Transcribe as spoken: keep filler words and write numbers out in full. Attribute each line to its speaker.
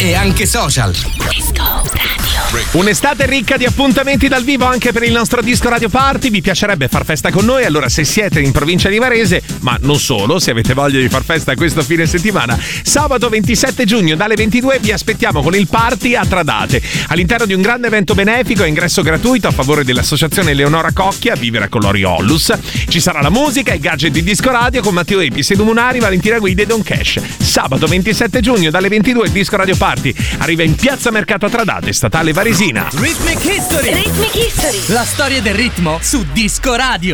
Speaker 1: e anche social.
Speaker 2: Disco Radio.
Speaker 3: Un'estate ricca di appuntamenti dal vivo anche per il nostro Disco Radio Party. Vi piacerebbe far festa con noi? Allora, se siete in provincia di Varese, ma non solo, se avete voglia di far festa questo fine settimana, sabato ventisette giugno dalle ventidue vi aspettiamo con il party a Tradate, all'interno di un grande evento benefico a ingresso gratuito a favore dell'associazione Leonora Cocchia Vivere con l'Oriolus. Ci sarà la musica e gadget di Disco Radio con Matteo Epi, Sedu Munari, Valentina Guida e Don Cash. Sabato ventisette giugno dalle ventidue il Disco Radio Party arriva in Piazza Mercato a Tradate, statale Varesina.
Speaker 1: Rhythmic History.
Speaker 2: Rhythmic History.
Speaker 1: La storia del ritmo su Disco Radio.